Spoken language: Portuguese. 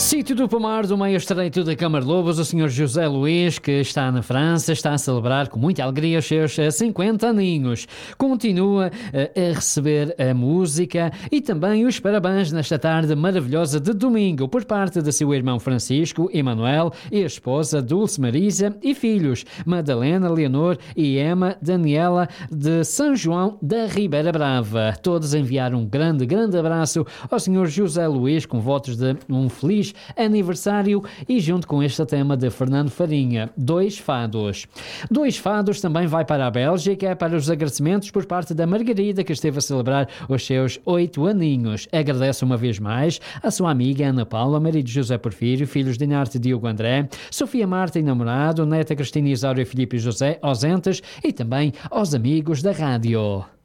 Sítio do Pomar, do meio estreito da Câmara de Lobos, o Sr. José Luís, que está na França, está a celebrar com muita alegria os seus 50 aninhos. Continua a receber a música e também os parabéns nesta tarde maravilhosa de domingo por parte de seu irmão Francisco, Emanuel, e a esposa Dulce Marisa e filhos Madalena, Leonor e Emma Daniela de São João da Ribeira Brava. Todos enviaram um grande abraço ao Sr. José Luís com votos de um feliz aniversário e junto com este tema de Fernando Farinha, Dois Fados. Dois Fados também vai para a Bélgica para os agradecimentos por parte da Margarida, que esteve a celebrar os seus 8 aninhos. Agradece uma vez mais a sua amiga Ana Paula, marido José Porfírio, filhos de Inarte e Diogo André, Sofia Marta e namorado, neta Cristina Isaura e Filipe José, ausentes, e também aos amigos da rádio.